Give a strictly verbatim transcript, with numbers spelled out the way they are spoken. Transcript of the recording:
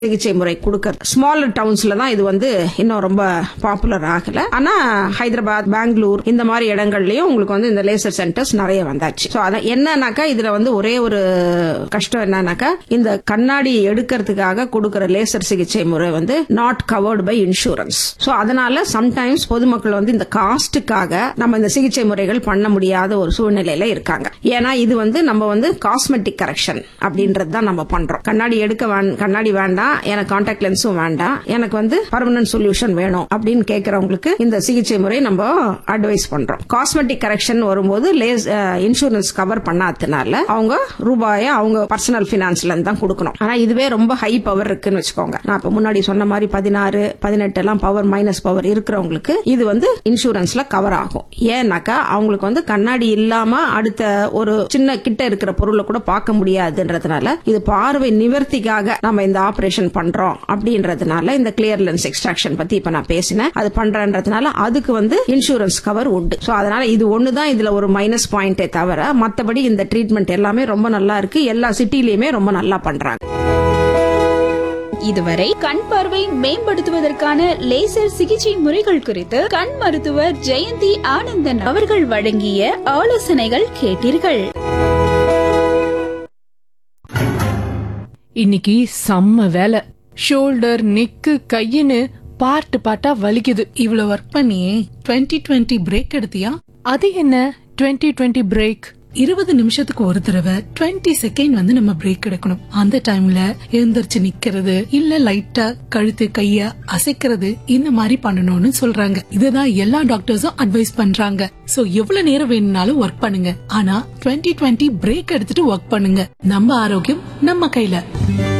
சிகிச்சை முறை கொடுக்கறது. ஸ்மால் டவுன்ஸ்ல தான் இது வந்து இன்னும் ரொம்ப பாப்புலர் ஆகல. ஆனா ஹைதராபாத், பெங்களூர் இந்த மாதிரி இடங்கள்லயும் உங்களுக்கு வந்து இந்த லேசர் சென்டர்ஸ் நிறைய வந்தாச்சு. சோ அத என்னன்னாக்கா இதுல வந்து ஒரே ஒரு கஷ்டம் என்னன்னாக்கா இந்த கண்ணாடி எடுக்கிறதுக்காக கொடுக்கிற லேசர் சிகிச்சை முறை வந்து not covered by insurance. So அதனால சம்டைம்ஸ் பொதுமக்கள் வந்து இந்த காஸ்டுக்காக நம்ம இந்த சிகிச்சை முறைகள் பண்ண முடியாத ஒரு சூழ்நிலையில இருக்காங்க. ஏன்னா இது வந்து நம்ம வந்து காஸ்மெட்டிக் கரெக்ஷன் அப்படின்றது தான் நம்ம பண்றோம். கண்ணாடி எடுக்க கண்ணாடி வேண்டாம், எனக்கு கான்டாக்ட் லென்ஸும் வேண்டாம், எனக்கு வந்து பர்மனன்ட் சொல்யூஷன் வேணும் அப்படின்னு கேட்கறவங்களுக்கு இந்த சிகிச்சை முறை நம்ம அட்வைஸ் பண்றோம். காஸ்மெட்டிக் கரெக்ஷன் வரும்போது இன்சூரன்ஸ் கவர் பண்ணாதனால அவங்க ரூபாயை அவங்க பர்சனல் பினான்ஸ்ல இருந்து தான் கொடுக்கணும். ஆனா இதுவே ரொம்ப ஹை பவர் இருக்குன்னு வச்சுக்கோங்க. நான் இப்ப முன்னாடி சொன்ன மாதிரி பதினாறு பதினெட்டு எல்லாம் பவர் மைனஸ் பவர் இருக்கிறவங்களுக்கு இது வந்து இன்சூரன்ஸ்ல கவர் ஆகும். ஏன்னாக்கா அவங்களுக்கு வந்து கண்ணாடி இல்லாம அடுத்த ஒரு சின்ன கிட்ட இருக்கிற பொருளை கூட பார்க்க முடியாதுன்றதுனால இது பார்வை நிவர்த்திக்காக நம்ம இந்த ஆபரேஷன் பண்றோம் அப்படின்றதுனால இந்த கிளியர் லென்ஸ் எக்ஸ்ட்ராக்ஷன் பத்தி இப்ப நான் பேசினேன். அது பண்றதுனால அதுக்கு வந்து இன்சூரன்ஸ் கவர் உண்டு. சோ அதனால இது ஒண்ணுதான் இதுல ஒரு மைனஸ் பாயிண்டே தவிர மத்தபடி இந்த ட்ரீட்மெண்ட் எல்லாமே ரொம்ப நல்லா இருக்கு. எல்லா சிட்டிலயுமே ரொம்ப நல்லா பண்றாங்க. இதுவரை கண் பார்வை மேம்படுத்துவதற்கான லேசர் சிகிச்சை முறைகள் குறித்து கண் மருத்துவர் ஜெயந்தி ஆனந்தன் அவர்கள் வழங்கிய ஆலோசனைகள் கேட்டீர்கள். இன்னைக்கு செம்ம வேலை. ஷோல்டர், நெக்கு, கையின்னு பார்ட் பார்ட்டா வலிக்குது. இவ்வளவு ஒர்க் பண்ணியே டுவெண்ட்டி டுவெண்ட்டி பிரேக் எடுத்தியா? அது என்ன டுவெண்ட்டி டுவெண்ட்டி பிரேக்? இருபது நிமிஷத்துக்கு ஒரு தடவை டுவெண்ட்டி செகண்ட் வந்து நம்ம பிரேக் எடுக்கணும். அந்த டைம்ல எழுந்திருச்சு நிக்கிறது, இல்ல லைட்டா கழுத்து கைய அசைக்கிறது, இந்த மாதிரி பண்ணணும்னு சொல்றாங்க. இதுதான் எல்லா டாக்டர்ஸும் அட்வைஸ் பண்றாங்க. சோ எவ்வளவு நேரம் வேணும்னாலும் ஒர்க் பண்ணுங்க, ஆனா டுவெண்ட்டி டுவெண்ட்டி பிரேக் எடுத்துட்டு ஒர்க் பண்ணுங்க. நம்ம ஆரோக்கியம் நம்ம கையில.